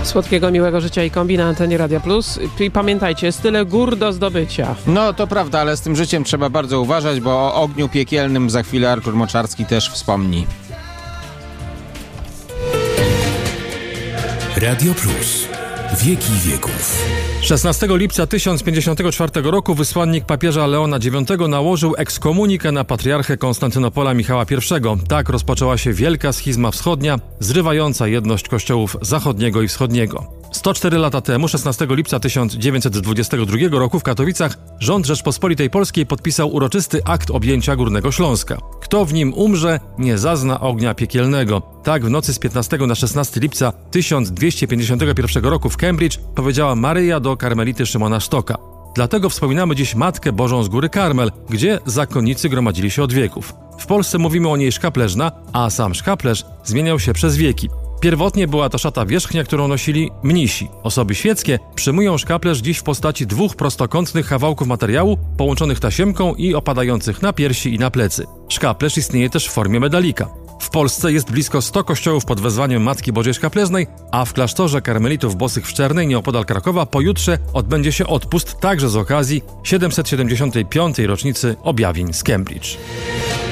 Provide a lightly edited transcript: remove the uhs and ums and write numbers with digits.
Słodkiego, miłego życia i kombi na antenie Radia Plus. I pamiętajcie, jest tyle gór do zdobycia. No to prawda, ale z tym życiem trzeba bardzo uważać, bo o ogniu piekielnym za chwilę Artur Moczarski też wspomni. Radio Plus. Wieki wieków. 16 lipca 1054 roku wysłannik papieża Leona IX nałożył ekskomunikę na patriarchę Konstantynopola Michała I. Tak rozpoczęła się Wielka Schizma Wschodnia, zrywająca jedność kościołów zachodniego i wschodniego. 104 lata temu, 16 lipca 1922 roku w Katowicach, rząd Rzeczpospolitej Polskiej podpisał uroczysty akt objęcia Górnego Śląska. Kto w nim umrze, nie zazna ognia piekielnego. Tak w nocy z 15 na 16 lipca 1251 roku w Cambridge powiedziała Maryja do karmelity Szymona Sztoka. Dlatego wspominamy dziś Matkę Bożą z Góry Karmel, gdzie zakonnicy gromadzili się od wieków. W Polsce mówimy o niej szkaplerzna, a sam szkaplerz zmieniał się przez wieki. Pierwotnie była to szata wierzchnia, którą nosili mnisi. Osoby świeckie przyjmują szkaplerz dziś w postaci dwóch prostokątnych kawałków materiału połączonych tasiemką i opadających na piersi i na plecy. Szkaplerz istnieje też w formie medalika. W Polsce jest blisko 100 kościołów pod wezwaniem Matki Bożej Szkaplerznej, a w klasztorze karmelitów bosych w Czernej, nieopodal Krakowa, pojutrze odbędzie się odpust także z okazji 775. rocznicy objawień z Cambridge.